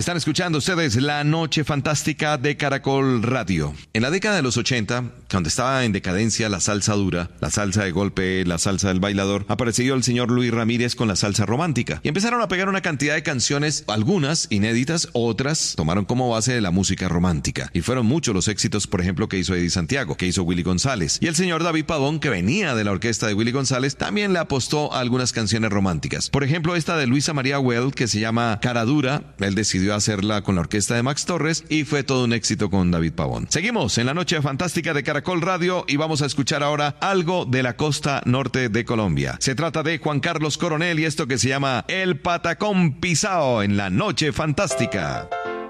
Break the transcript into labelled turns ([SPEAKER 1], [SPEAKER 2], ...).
[SPEAKER 1] Están escuchando ustedes La Noche Fantástica de Caracol Radio. En la década de los 80, cuando estaba en decadencia la salsa dura, la salsa de golpe, la salsa del bailador, apareció el señor Luis Ramírez con la salsa romántica. Y empezaron a pegar una cantidad de canciones, algunas inéditas, otras tomaron como base de la música romántica. Y fueron muchos los éxitos, por ejemplo, que hizo Eddie Santiago, que hizo Willy González. Y el señor David Pavón, que venía de la orquesta de Willy González, también le apostó a algunas canciones románticas. Por ejemplo, esta de Luisa María Well, que se llama Cara Dura. Él decidió hacerla con la orquesta de Max Torres y fue todo un éxito con David Pavón. Seguimos en La Noche Fantástica de Caracol Radio y vamos a escuchar ahora algo de la costa norte de Colombia. Se trata de Juan Carlos Coronel y esto que se llama El Patacón Pisao en La Noche Fantástica.